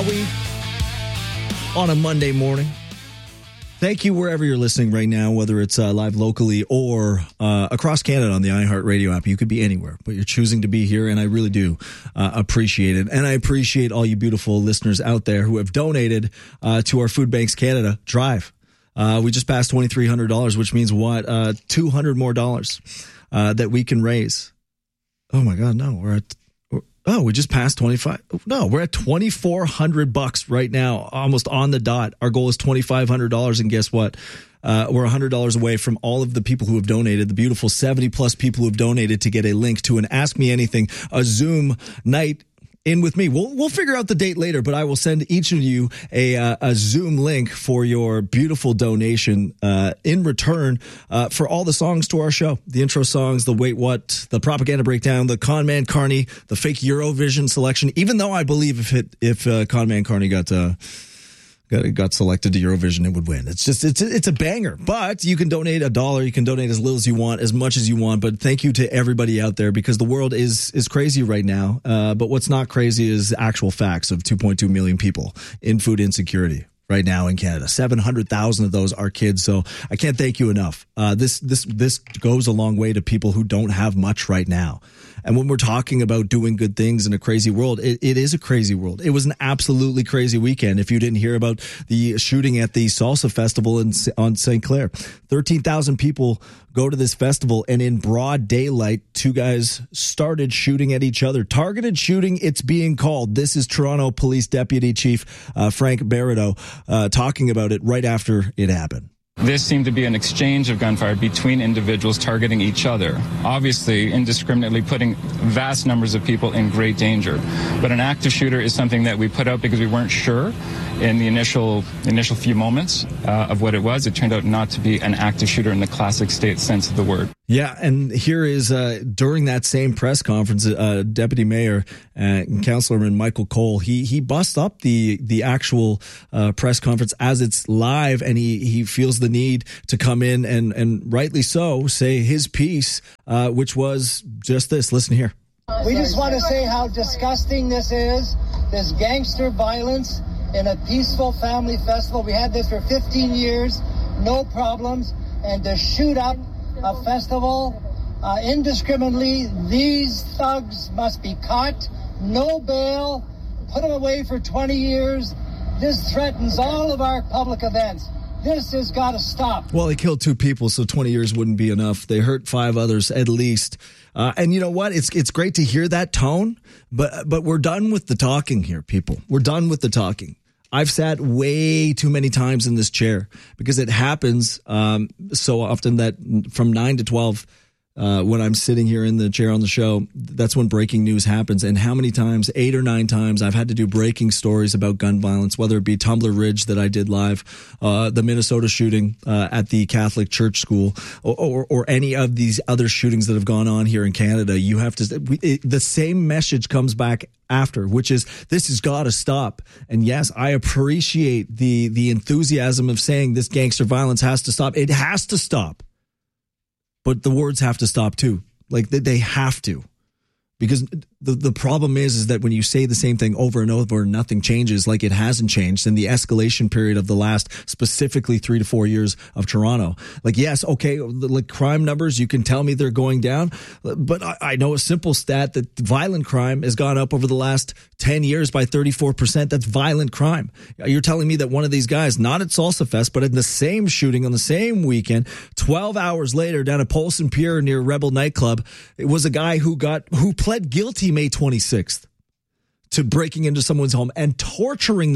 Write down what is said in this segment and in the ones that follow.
On a Monday morning. Thank you wherever you're listening right now, whether it's live locally or across Canada on the iHeartRadio app. You could be anywhere, but you're choosing to be here, and I really do appreciate it. And I appreciate all you beautiful listeners out there who have donated to our Food Banks Canada drive. We just passed $2,300, which means what? $200 more that we can raise. Oh my God, no, we just passed 25. No, we're at $2,400 right now, almost on the dot. Our goal is $2,500. And guess what? We're $100 away from all of the people who have donated, the beautiful 70 plus people who have donated to get a link to an Ask Me Anything, a Zoom night in with me. We'll figure out the date later, but I will send each of you a Zoom link for your beautiful donation in return for all the songs to our show. The intro songs, the Wait What, the Propaganda Breakdown, the Con Man Carney, the fake Eurovision selection. Even though I believe if Con Man Carney got selected to Eurovision, it would win. It's a banger. But you can donate $1. You can donate as little as you want, as much as you want. But thank you to everybody out there, because the world is crazy right now. But what's not crazy is actual facts of 2.2 million people in food insecurity right now in Canada. 700,000 of those are kids. So I can't thank you enough. This goes a long way to people who don't have much right now. And when we're talking about doing good things in a crazy world, it is a crazy world. It was an absolutely crazy weekend. If you didn't hear about the shooting at the Salsa Festival on St. Clair, 13,000 people go to this festival, and in broad daylight, two guys started shooting at each other. Targeted shooting, it's being called. This is Toronto Police Deputy Chief Frank Barido talking about it right after it happened. This seemed to be an exchange of gunfire between individuals targeting each other, obviously indiscriminately putting vast numbers of people in great danger. But an active shooter is something that we put out because we weren't sure in the initial few moments of what it was. It turned out not to be an active shooter in the classic state sense of the word. Yeah, and here is, during that same press conference, Deputy Mayor and Councilorman Michael Cole, he busts up the actual press conference as it's live, and he feels the need to come in and rightly so, say his piece, which was just this. Listen here. We just want to say how disgusting this is, this gangster violence in a peaceful family festival. We had this for 15 years, no problems, and to shoot up a festival indiscriminately, these thugs must be caught, no bail, put them away for 20 years. This threatens all of our public events. This has got to stop. Well, they killed 2 people, so 20 years wouldn't be enough. They hurt 5 others at least. And you know what? It's great to hear that tone, but we're done with the talking here, people. We're done with the talking. I've sat way too many times in this chair because it happens so often that from 9 to 12, when I'm sitting here in the chair on the show, that's when breaking news happens. And how many times, 8 or 9 times, I've had to do breaking stories about gun violence, whether it be Tumbler Ridge that I did live, the Minnesota shooting at the Catholic Church School, or any of these other shootings that have gone on here in Canada. You have to, the same message comes back after, which is this has got to stop. And yes, I appreciate the enthusiasm of saying this gangster violence has to stop. It has to stop. But the words have to stop too. Like they have to. Because the problem is that when you say the same thing over and over and nothing changes, like it hasn't changed in the escalation period of the last specifically 3 to 4 years of Toronto. Like, yes, okay, like crime numbers, you can tell me they're going down, but I know a simple stat that violent crime has gone up over the last 10 years by 34%. That's violent crime. You're telling me that one of these guys, not at Salsa Fest, but in the same shooting on the same weekend, 12 hours later down at Polson Pier near Rebel nightclub, it was a guy who pled guilty May 26th to breaking into someone's home and torturing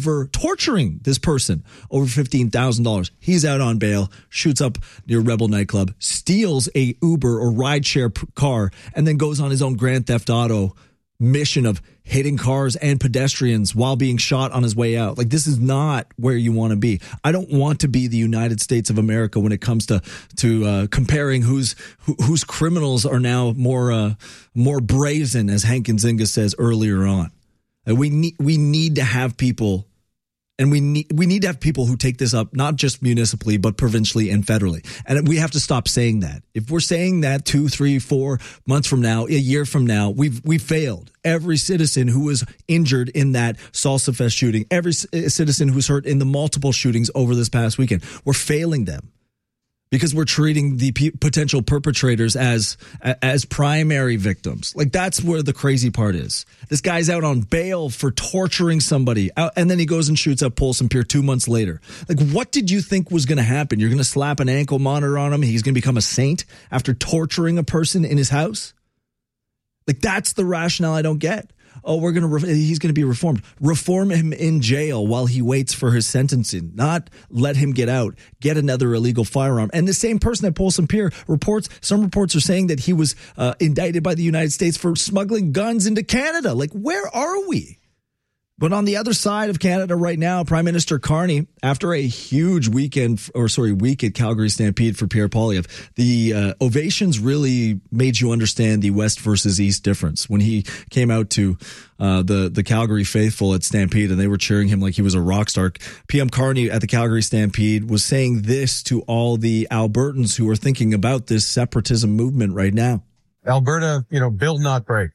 this person over $15,000. He's out on bail, shoots up near Rebel nightclub, steals a Uber or rideshare car, and then goes on his own Grand Theft Auto mission of hitting cars and pedestrians while being shot on his way out. Like, this is not where you want to be. I don't want to be the United States of America when it comes to comparing whose criminals are now more brazen, as Hank Nzinga says earlier on. We need to have people And we need to have people who take this up, not just municipally, but provincially and federally. And we have to stop saying that. If we're saying that 2, 3, 4 months from now, a year from now, we've failed. Every citizen who was injured in that Salsa Fest shooting, every citizen who's hurt in the multiple shootings over this past weekend, we're failing them. Because we're treating the potential perpetrators as primary victims. Like, that's where the crazy part is. This guy's out on bail for torturing somebody, and then he goes and shoots up Polson Pier 2 months later. Like, what did you think was going to happen? You're going to slap an ankle monitor on him? He's going to become a saint after torturing a person in his house? Like, that's the rationale I don't get. Oh, he's going to be reformed. Reform him in jail while he waits for his sentencing, not let him get out, get another illegal firearm. And the same person at Polson Pier some reports are saying that he was indicted by the United States for smuggling guns into Canada. Like, where are we? But on the other side of Canada right now, Prime Minister Carney, after a huge week at Calgary Stampede for Pierre Poilievre, the ovations really made you understand the West versus East difference. When he came out to the Calgary faithful at Stampede and they were cheering him like he was a rock star, PM Carney at the Calgary Stampede was saying this to all the Albertans who are thinking about this separatism movement right now. Alberta, build not break.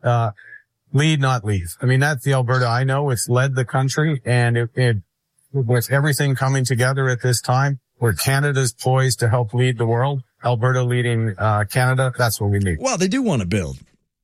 Lead, not leave. I mean, that's the Alberta I know. It's led the country, and with everything coming together at this time, where Canada's poised to help lead the world, Alberta leading Canada, that's what we need. Well, they do want to build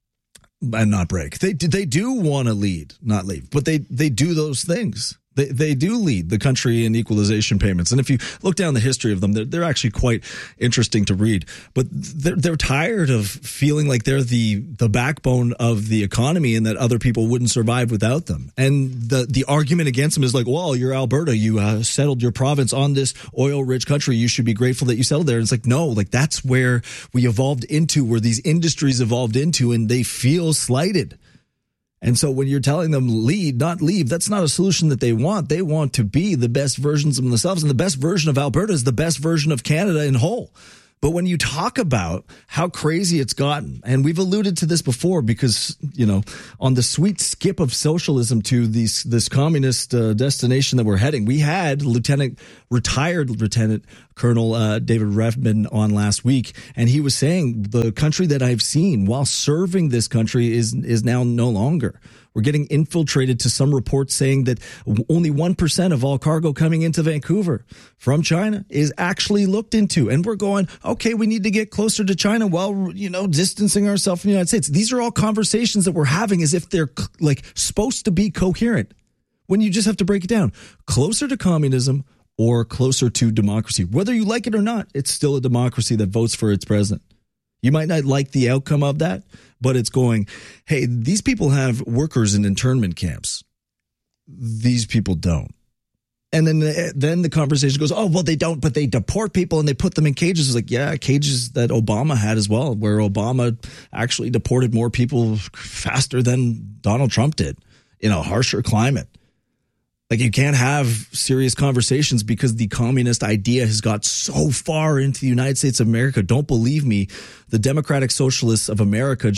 and not break. They do want to lead, not leave, but they do those things. They do lead the country in equalization payments. And if you look down the history of them, they're actually quite interesting to read. But they're tired of feeling like they're the backbone of the economy and that other people wouldn't survive without them. And the argument against them is like, well, you're Alberta. You settled your province on this oil-rich country. You should be grateful that you settled there. And it's like, no, like that's where we evolved into, where these industries evolved into, and they feel slighted. And so when you're telling them lead, not leave, that's not a solution that they want. They want to be the best versions of themselves. And the best version of Alberta is the best version of Canada in whole. But when you talk about how crazy it's gotten, and we've alluded to this before because, on the sweet skip of socialism to this communist destination that we're heading, we had retired Lieutenant Colonel David Refman on last week, and he was saying the country that I've seen while serving this country is now no longer. We're getting infiltrated to some reports saying that only 1% of all cargo coming into Vancouver from China is actually looked into. And we're going, okay, we need to get closer to China while, distancing ourselves from the United States. These are all conversations that we're having as if they're like supposed to be coherent, when you just have to break it down. Closer to communism or closer to democracy. Whether you like it or not, it's still a democracy that votes for its president. You might not like the outcome of that, but it's going, hey, these people have workers in internment camps. These people don't. And then the conversation goes, oh, well, they don't, but they deport people and they put them in cages. It's like, yeah, cages that Obama had as well, where Obama actually deported more people faster than Donald Trump did in a harsher climate. Like, you can't have serious conversations because the communist idea has got so far into the United States of America. Don't believe me. The Democratic Socialists of America,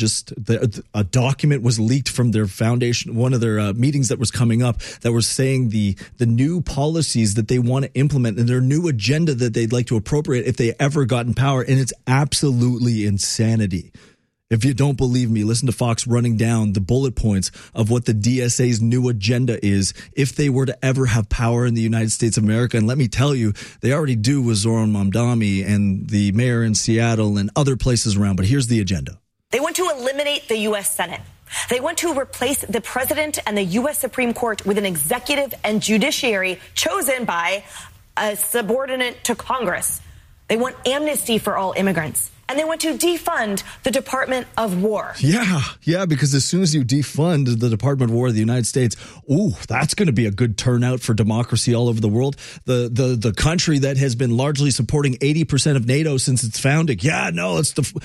a document was leaked from their foundation, one of their meetings that was coming up, that was saying the new policies that they want to implement and their new agenda that they'd like to appropriate if they ever got in power. And it's absolutely insanity. If you don't believe me, listen to Fox running down the bullet points of what the DSA's new agenda is if they were to ever have power in the United States of America. And let me tell you, they already do with Zoran Mamdani and the mayor in Seattle and other places around. But here's the agenda. They want to eliminate the U.S. Senate. They want to replace the president and the U.S. Supreme Court with an executive and judiciary chosen by a subordinate to Congress. They want amnesty for all immigrants. And they want to defund the Department of War. Yeah, because as soon as you defund the Department of War of the United States, that's going to be a good turnout for democracy all over the world. The country that has been largely supporting 80% of NATO since its founding. Yeah, no,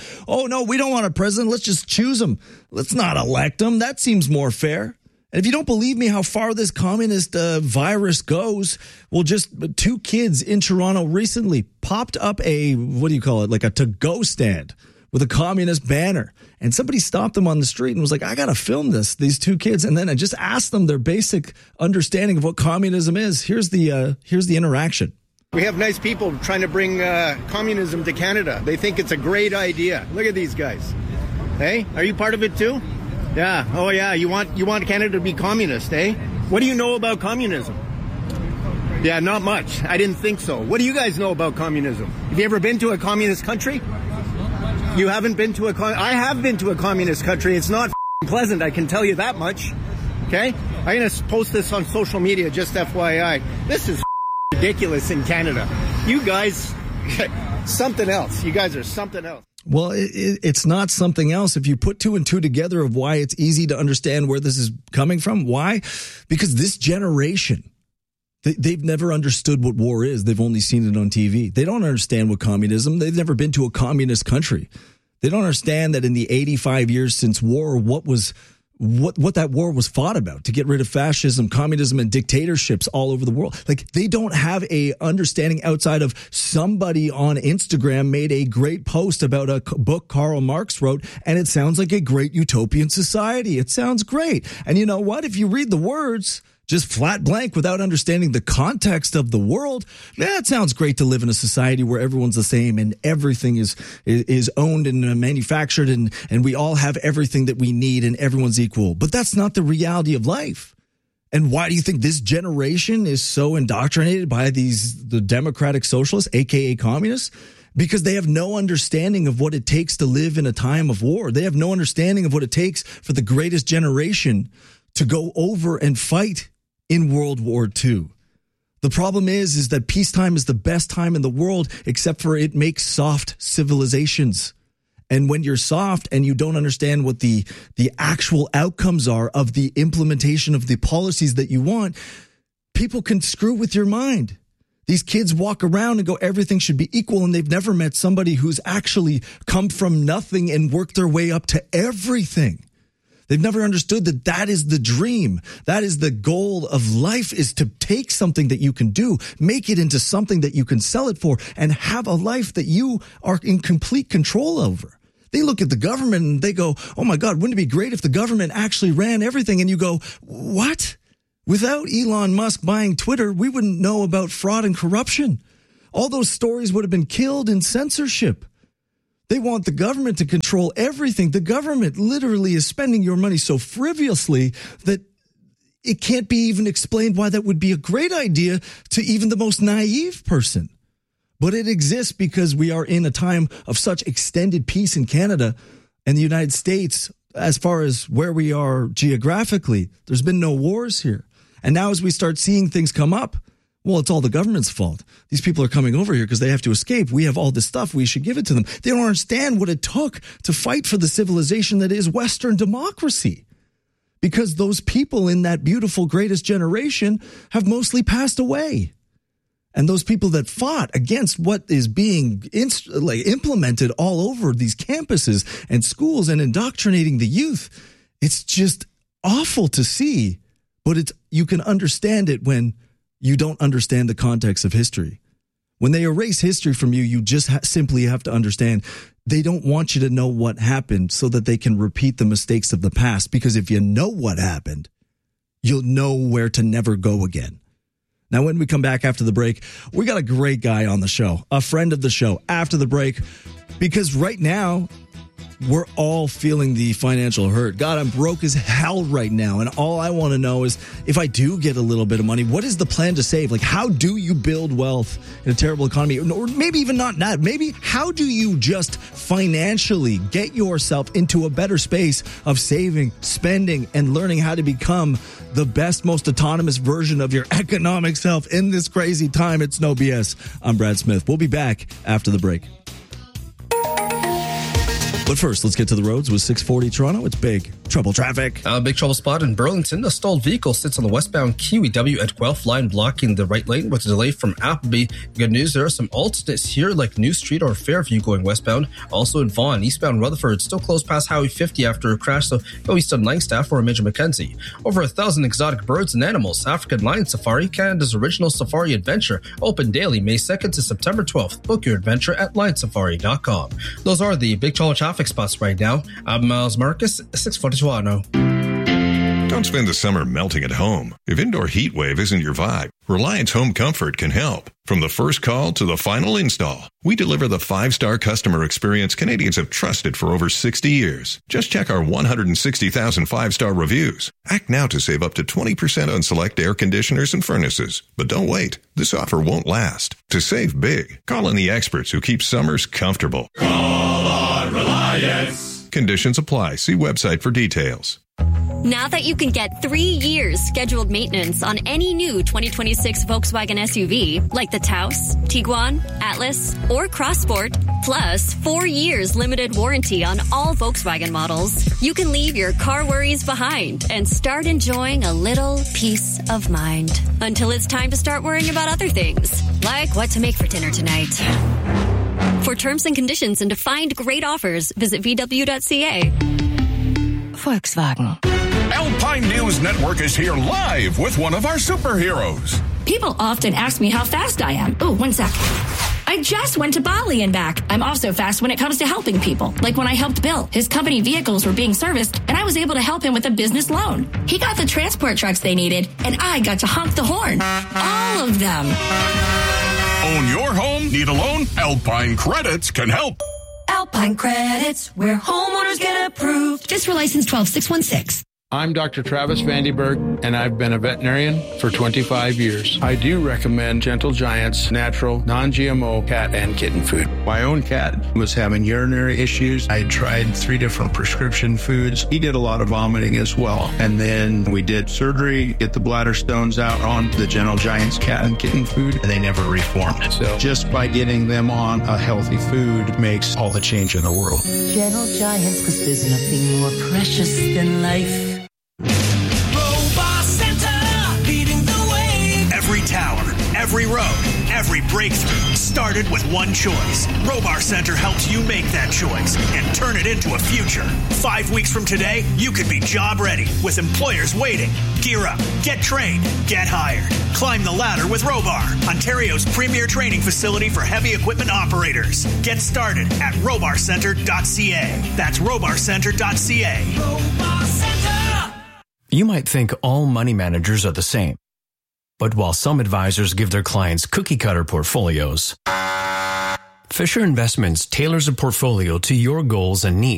we don't want a president. Let's just choose him. Let's not elect him. That seems more fair. And if you don't believe me how far this communist virus goes, well, just 2 kids in Toronto recently popped up like a to-go stand with a communist banner. And somebody stopped them on the street and was like, I got to film these two kids. And then I just asked them their basic understanding of what communism is. Here's the interaction. We have nice people trying to bring communism to Canada. They think it's a great idea. Look at these guys. Hey, are you part of it too? Yeah. Oh yeah. You want Canada to be communist, eh? What do you know about communism? Yeah, not much. I didn't think so. What do you guys know about communism? Have you ever been to a communist country? You haven't been to I have been to a communist country. It's not pleasant, I can tell you that much. Okay? I'm going to post this on social media, just FYI. This is ridiculous in Canada. You guys, something else. You guys are something else. Well, it's not something else. If you put two and two together of why it's easy to understand where this is coming from, why? Because this generation, they've never understood what war is. They've only seen it on TV. They don't understand what communism. They've never been to a communist country. They don't understand that in the 85 years since war, what that war was fought about, to get rid of fascism, communism, and dictatorships all over the world. Like, they don't have a understanding outside of somebody on Instagram made a great post about a book Karl Marx wrote, and it sounds like a great utopian society. It sounds great. And you know what? If you read the words just flat blank without understanding the context of the world, it sounds great to live in a society where everyone's the same and everything is owned and manufactured and we all have everything that we need and everyone's equal. But that's not the reality of life. And why do you think this generation is so indoctrinated by the democratic socialists, aka communists? Because they have no understanding of what it takes to live in a time of war. They have no understanding of what it takes for the greatest generation to go over and fight in World War II. The problem is that peacetime is the best time in the world, except for it makes soft civilizations. And when you're soft and you don't understand what the actual outcomes are of the implementation of the policies that you want, people can screw with your mind. These kids walk around and go, everything should be equal, and they've never met somebody who's actually come from nothing and worked their way up to everything. They've never understood that is the dream. That is the goal of life, is to take something that you can do, make it into something that you can sell it for, and have a life that you are in complete control over. They look at the government and they go, oh my God, wouldn't it be great if the government actually ran everything? And you go, what? Without Elon Musk buying Twitter, we wouldn't know about fraud and corruption. All those stories would have been killed in censorship. They want the government to control everything. The government literally is spending your money so frivolously that it can't be even explained why that would be a great idea to even the most naive person. But it exists because we are in a time of such extended peace in Canada and the United States. As far as where we are geographically, there's been no wars here. And now as we start seeing things come up, well, it's all the government's fault. These people are coming over here because they have to escape. We have all this stuff. We should give it to them. They don't understand what it took to fight for the civilization that is Western democracy. Because those people in that beautiful greatest generation have mostly passed away. And those people that fought against what is being implemented all over these campuses and schools and indoctrinating the youth, it's just awful to see. But you can understand it when you don't understand the context of history. When they erase history from you, you just simply have to understand they don't want you to know what happened so that they can repeat the mistakes of the past. Because if you know what happened, you'll know where to never go again. Now, when we come back after the break, we got a great guy on the show, a friend of the show after the break, because right now, we're all feeling the financial hurt. God, I'm broke as hell right now. And all I want to know is, if I do get a little bit of money, what is the plan to save? Like, how do you build wealth in a terrible economy? Or maybe even not that. Maybe how do you just financially get yourself into a better space of saving, spending, and learning how to become the best, most autonomous version of your economic self in this crazy time? It's No BS. I'm Brad Smith. We'll be back after the break. But first, let's get to the roads with 640 Toronto. It's Big Trouble traffic. Big trouble spot in Burlington. A stalled vehicle sits on the westbound QEW at Guelph line, blocking the right lane with a delay from Appleby. Good news, there are some alternates here like New Street or Fairview going westbound. Also in Vaughan, eastbound Rutherford, still closed past Highway 50 after a crash, so go east on Langstaff or Major Mackenzie. Over 1,000 exotic birds and animals. African Lion Safari, Canada's original safari adventure, open daily May 2nd to September 12th. Book your adventure at lionsafari.com. Those are the Big Trouble traffic spots right now. I'm Miles Marcus, 640 Toronto. Don't spend the summer melting at home. If indoor heat wave isn't your vibe, Reliance Home Comfort can help. From the first call to the final install, we deliver the 5-star customer experience Canadians have trusted for over 60 years. Just check our 160,000 5-star reviews. Act now to save up to 20% on select air conditioners and furnaces. But don't wait. This offer won't last. To save big, call on the experts who keep summers comfortable. Call on Reliance. Conditions apply. See website for details. Now that you can get 3 years scheduled maintenance on any new 2026 Volkswagen SUV, like the Taos, Tiguan, Atlas, or Crossport, plus 4 years limited warranty on all Volkswagen models, you can leave your car worries behind and start enjoying a little peace of mind. Until it's time to start worrying about other things, like what to make for dinner tonight. For terms and conditions and to find great offers, visit VW.ca. Volkswagen. Alpine News Network is here live with one of our superheroes. People often ask me how fast I am. Oh, 1 sec. I just went to Bali and back. I'm also fast when it comes to helping people. Like when I helped Bill. His company vehicles were being serviced, and I was able to help him with a business loan. He got the transport trucks they needed, and I got to honk the horn. All of them. Own your home? Need a loan? Alpine Credits can help. Alpine Credits, where homeowners get approved. Just for license 12616. I'm Dr. Travis Vandenberg, and I've been a veterinarian for 25 years. I do recommend Gentle Giant's natural, non-GMO cat and kitten food. My own cat was having urinary issues. I tried 3 different prescription foods. He did a lot of vomiting as well. And then we did surgery, get the bladder stones out on the Gentle Giant's cat and kitten food, and they never reformed. So just by getting them on a healthy food makes all the change in the world. Gentle Giants, because there's nothing more precious than life. Robot Center, leading the way. Every tower, every road, every breakthrough started with one choice. Robar Center helps you make that choice and turn it into a future. 5 weeks from today, you could be job ready with employers waiting. Gear up, get trained, get hired. Climb the ladder with Robar, Ontario's premier training facility for heavy equipment operators. Get started at robarcenter.ca. That's robarcenter.ca. Robar Center. You might think all money managers are the same. But while some advisors give their clients cookie-cutter portfolios, Fisher Investments tailors a portfolio to your goals and needs.